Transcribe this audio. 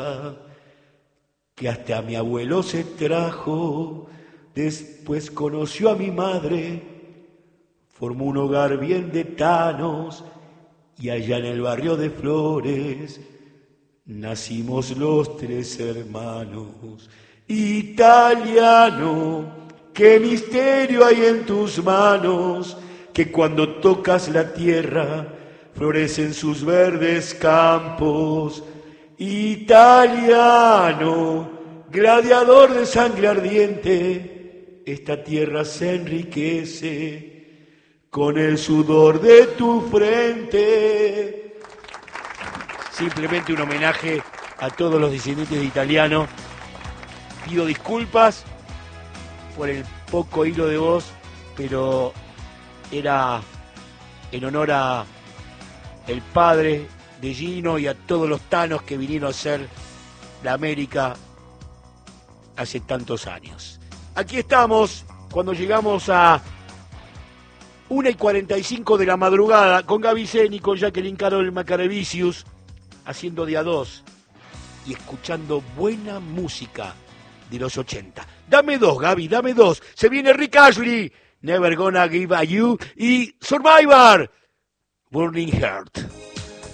casa, que hasta a mi abuelo se trajo, después conoció a mi madre, formó un hogar bien de tanos, y allá en el barrio de Flores nacimos los tres hermanos. Italiano, qué misterio hay en tus manos, que cuando tocas la tierra florecen sus verdes campos. Italiano, gladiador de sangre ardiente, esta tierra se enriquece con el sudor de tu frente. Simplemente un homenaje a todos los descendientes de Italiano. Pido disculpas por el poco hilo de voz, pero era en honor a el padre de Gino y a todos los tanos que vinieron a ser la América hace tantos años. Aquí estamos cuando llegamos a 1:45 de la madrugada con Gaby Zeni, con Jacqueline Carol Macarevicius, haciendo de a dos y escuchando buena música de los 80. Dame dos, Gaby, dame dos. Se viene Rick Ashley, Never Gonna Give a You, y Survivor, Burning Heart.